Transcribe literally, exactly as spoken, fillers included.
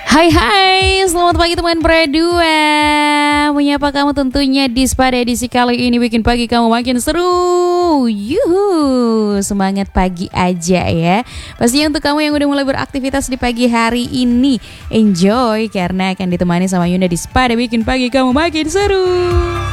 Hai hai, selamat pagi teman berdua. Menyapa kamu tentunya di pada edisi kali ini bikin pagi kamu makin seru. Yuhu, semangat pagi aja ya. Pastinya untuk kamu yang udah mulai beraktivitas di pagi hari ini, enjoy karena akan ditemani sama Yunda di pada bikin pagi kamu makin seru.